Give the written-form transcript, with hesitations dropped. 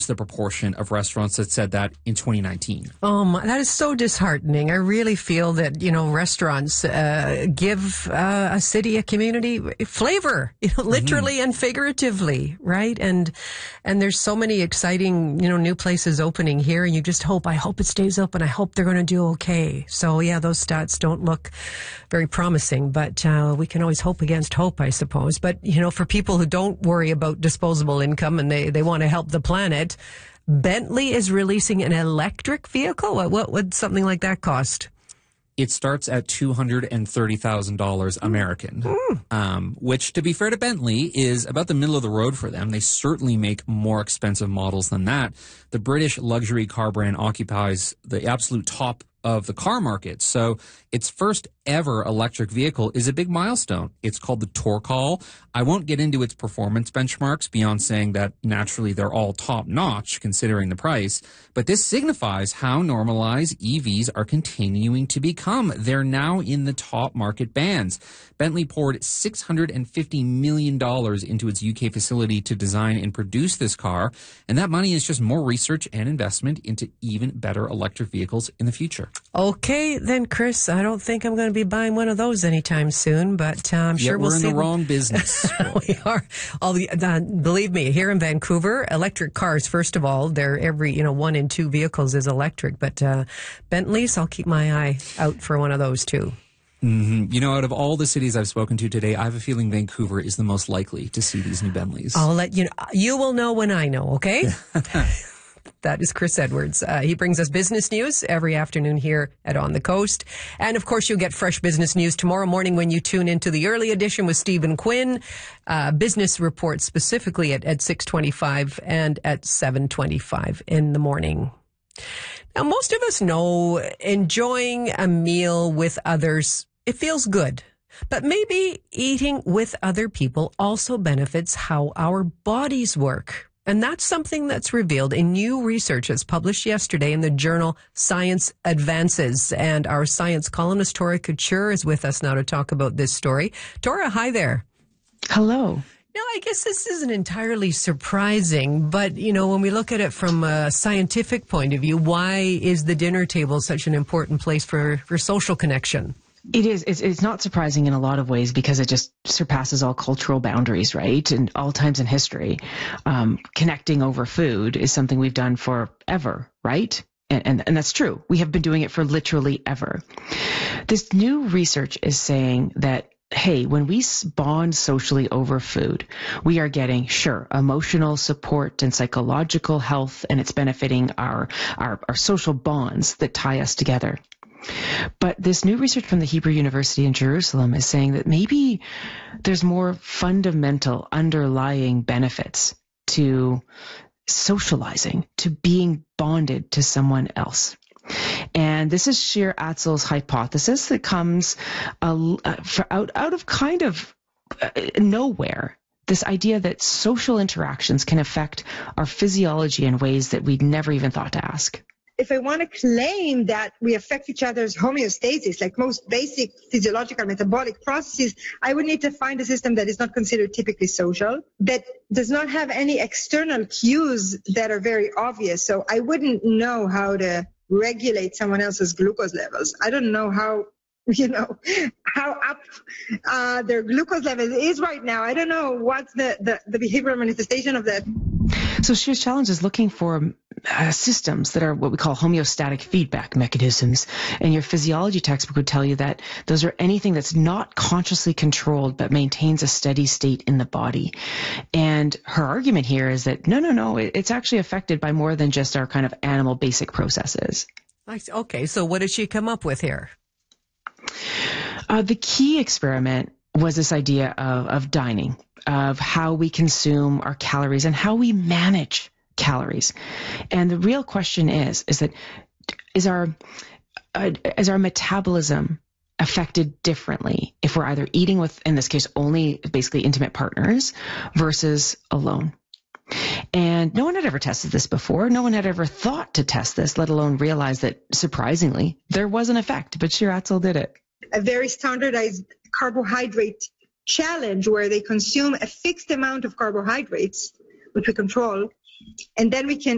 the proportion of restaurants that said that in 2019. That is so disheartening. I really feel that, restaurants give a city, a community flavor, literally and figuratively, right? And there's so many exciting, new places opening here, and you just I hope it stays open. I hope they're going to do okay. So yeah, those stats don't look very promising, but we can always hope against hope, I suppose. But, for people who don't worry about disposable income and they want to help the planet, Bentley is releasing an electric vehicle. What would something like that cost? It starts at $230,000 American, which, to be fair to Bentley, is about the middle of the road for them. They certainly make more expensive models than that. The British luxury car brand occupies the absolute top of the car market. So its first ever electric vehicle is a big milestone. It's called the Torcal. I won't get into its performance benchmarks beyond saying that naturally they're all top notch considering the price, but this signifies how normalized EVs are continuing to become. They're now in the top market bands. Bentley poured $650 million into its UK facility to design and produce this car, and that money is just more research and investment into even better electric vehicles in the future. Okay, then, Chris, I don't think I'm going to be buying one of those anytime soon, but I'm sure we'll see. We're in the wrong business. We are. Believe me, here in Vancouver, electric cars, first of all, they're every, 1 in 2 vehicles is electric, but Bentleys, I'll keep my eye out for one of those too. Mm-hmm. Out of all the cities I've spoken to today, I have a feeling Vancouver is the most likely to see these new Bentleys. I'll let you know. You will know when I know, okay? That is Chris Edwards. He brings us business news every afternoon here at On the Coast. And, of course, you'll get fresh business news tomorrow morning when you tune into the early edition with Stephen Quinn. Business report specifically at 6:25 and at 7:25 in the morning. Now, most of us know enjoying a meal with others, it feels good. But maybe eating with other people also benefits how our bodies work. And that's something that's revealed in new research that's published yesterday in the journal Science Advances. And our science columnist, Tora Couture, is with us now to talk about this story. Tora, hi there. Hello. Now, I guess this isn't entirely surprising, but, when we look at it from a scientific point of view, why is the dinner table such an important place for social connection? It is. It's not surprising in a lot of ways because it just surpasses all cultural boundaries, right? And all times in history, connecting over food is something we've done forever, right? And that's true. We have been doing it for literally ever. This new research is saying that, hey, when we bond socially over food, we are getting, emotional support and psychological health, and it's benefiting our social bonds that tie us together. But this new research from the Hebrew University in Jerusalem is saying that maybe there's more fundamental underlying benefits to socializing, to being bonded to someone else. And this is Shir Atzel's hypothesis that comes out of kind of nowhere. This idea that social interactions can affect our physiology in ways that we'd never even thought to ask. If I want to claim that we affect each other's homeostasis, like most basic physiological metabolic processes, I would need to find a system that is not considered typically social, that does not have any external cues that are very obvious. So I wouldn't know how to regulate someone else's glucose levels. I don't know how up their glucose level is right now. I don't know what's the behavioral manifestation of that. So Shir's challenge is looking for systems that are what we call homeostatic feedback mechanisms. And your physiology textbook would tell you that those are anything that's not consciously controlled but maintains a steady state in the body. And her argument here is that no, it's actually affected by more than just our kind of animal basic processes. Okay, so what did she come up with here? The key experiment was this idea of dining, of how we consume our calories and how we manage calories. And the real question is our metabolism affected differently if we're either eating with, in this case, only basically intimate partners versus alone? And no one had ever tested this before. No one had ever thought to test this, let alone realize that, surprisingly, there was an effect. But Shir Atzel did it. A very standardized carbohydrate challenge where they consume a fixed amount of carbohydrates, which we control, and then we can